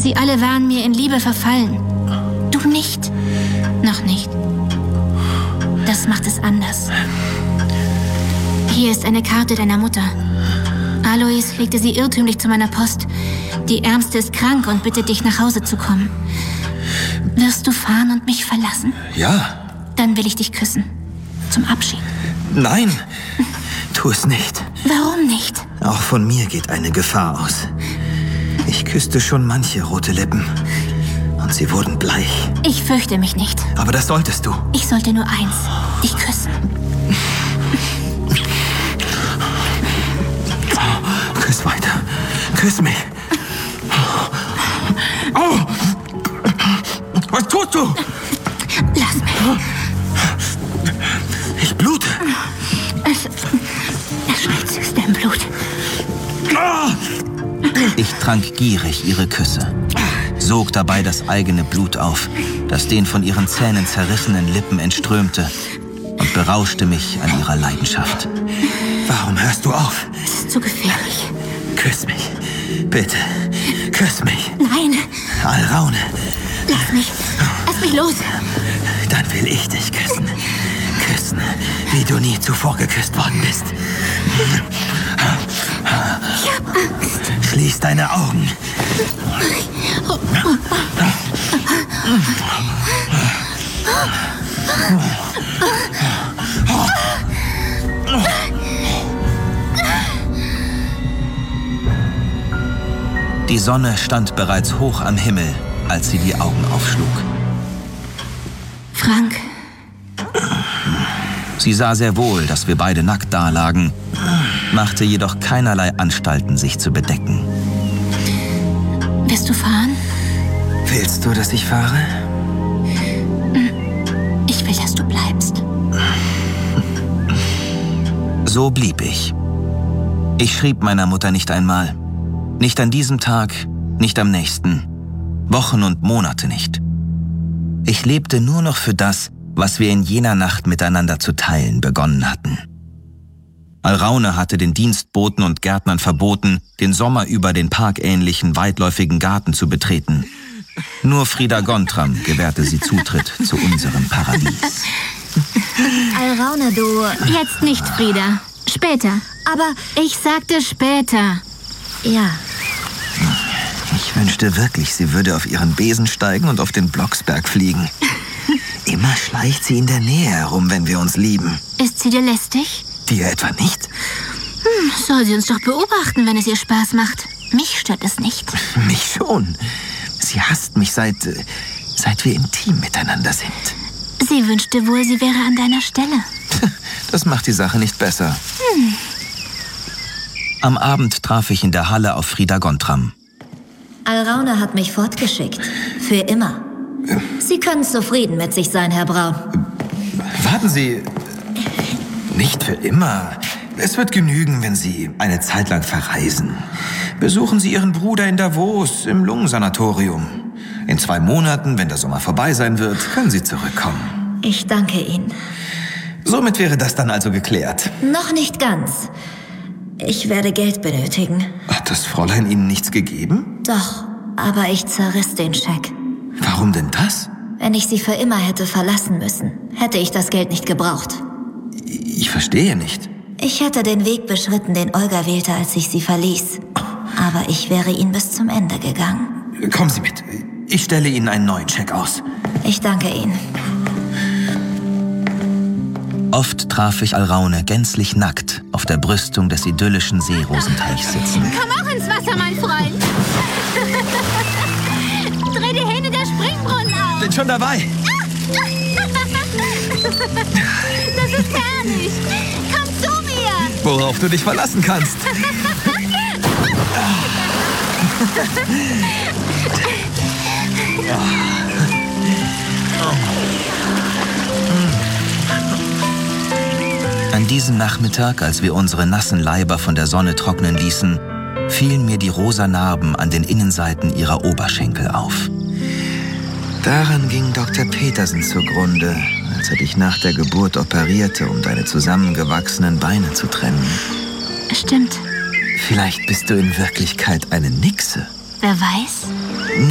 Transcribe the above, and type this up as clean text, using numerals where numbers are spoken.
Sie alle waren mir in Liebe verfallen. Du nicht. Noch nicht. Das macht es anders. Hier ist eine Karte deiner Mutter. Alois legte sie irrtümlich zu meiner Post. Die Ärmste ist krank und bittet dich, nach Hause zu kommen. Wirst du fahren und mich verlassen? Ja. Dann will ich dich küssen. Zum Abschied. Nein, tu es nicht. Warum nicht? Auch von mir geht eine Gefahr aus. Ich küsste schon manche rote Lippen. Und sie wurden bleich. Ich fürchte mich nicht. Aber das solltest du. Ich sollte nur eins. Dich küssen. Küss weiter. Küss mich. Oh! Was tust du? Lass mich. Ich blute. Es schmilzt dein Blut. Ich trank gierig ihre Küsse, sog dabei das eigene Blut auf, das den von ihren Zähnen zerrissenen Lippen entströmte, und berauschte mich an ihrer Leidenschaft. Warum hörst du auf? Es ist zu gefährlich. Küss mich. Bitte. Küss mich. Nein. Alraune. Lass mich. Lass mich los. Dann will ich dich küssen. Küssen, wie du nie zuvor geküsst worden bist. Ich hab Angst. Schließ deine Augen. Die Sonne stand bereits hoch am Himmel, als sie die Augen aufschlug. Frank. Sie sah sehr wohl, dass wir beide nackt dalagen, machte jedoch keinerlei Anstalten, sich zu bedecken. Wirst du fahren? Willst du, dass ich fahre? Ich will, dass du bleibst. So blieb ich. Ich schrieb meiner Mutter nicht einmal. Nicht an diesem Tag, nicht am nächsten. Wochen und Monate nicht. Ich lebte nur noch für das, was wir in jener Nacht miteinander zu teilen begonnen hatten. Alraune hatte den Dienstboten und Gärtnern verboten, den Sommer über den parkähnlichen, weitläufigen Garten zu betreten. Nur Frida Gontram gewährte sie Zutritt zu unserem Paradies. Alraune, du... Jetzt nicht, Frida. Später. Aber... Ich sagte später. Ja. Ich wünschte wirklich, sie würde auf ihren Besen steigen und auf den Blocksberg fliegen. Immer schleicht sie in der Nähe herum, wenn wir uns lieben. Ist sie dir lästig? Dir etwa nicht? Soll sie uns doch beobachten, wenn es ihr Spaß macht. Mich stört es nicht. Mich schon. Sie hasst mich seit wir intim miteinander sind. Sie wünschte wohl, sie wäre an deiner Stelle. Das macht die Sache nicht besser. Am Abend traf ich in der Halle auf Frida Gontram. Alraune hat mich fortgeschickt. Für immer. Sie können zufrieden mit sich sein, Herr Braun. Warten Sie. Nicht für immer. Es wird genügen, wenn Sie eine Zeit lang verreisen. Besuchen Sie Ihren Bruder in Davos im Lungensanatorium. In 2 Monaten, wenn der Sommer vorbei sein wird, können Sie zurückkommen. Ich danke Ihnen. Somit wäre das dann also geklärt. Noch nicht ganz. Ich werde Geld benötigen. Hat das Fräulein Ihnen nichts gegeben? Doch, aber ich zerriss den Scheck. Warum denn das? Wenn ich sie für immer hätte verlassen müssen, hätte ich das Geld nicht gebraucht. Ich verstehe nicht. Ich hätte den Weg beschritten, den Olga wählte, als ich sie verließ. Aber ich wäre ihn bis zum Ende gegangen. Kommen Sie mit. Ich stelle Ihnen einen neuen Scheck aus. Ich danke Ihnen. Oft traf ich Alraune gänzlich nackt auf der Brüstung des idyllischen Seerosenteichs sitzen. Komm auch ins Wasser, mein Freund. Dreh die Hähne der Springbrunnen auf. Bin schon dabei. Das ist herrlich. Komm zu mir. Worauf du dich verlassen kannst. An diesem Nachmittag, als wir unsere nassen Leiber von der Sonne trocknen ließen, fielen mir die rosa Narben an den Innenseiten ihrer Oberschenkel auf. Daran ging Dr. Petersen zugrunde, als er dich nach der Geburt operierte, um deine zusammengewachsenen Beine zu trennen. Stimmt. Vielleicht bist du in Wirklichkeit eine Nixe. Wer weiß?